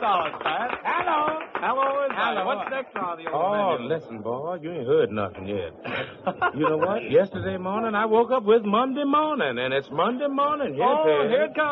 solid, Pat. Hello. Hello is right. Hello. What's next on the old Oh, menu? listen, boy, you ain't heard nothing yet. You know what? Yesterday morning, I woke up with Monday morning, and it's Monday morning. Yes, Oh, it is. here it comes.